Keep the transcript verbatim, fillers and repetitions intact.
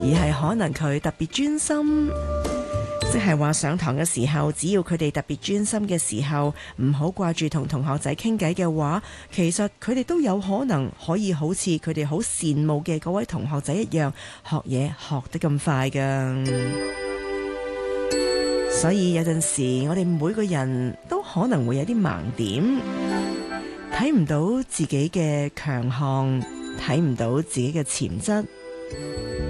而係可能佢特別專心，即係話上堂嘅時候，只要佢哋特別專心嘅時候，唔好掛住同同學仔傾偈嘅話，其實佢哋都有可能可以好似佢哋好羨慕嘅嗰位同學仔一樣，學嘢學得咁快㗎。所以有陣時，我哋每個人都可能會有啲盲點，睇唔到自己嘅強項，睇唔到自己嘅潛質。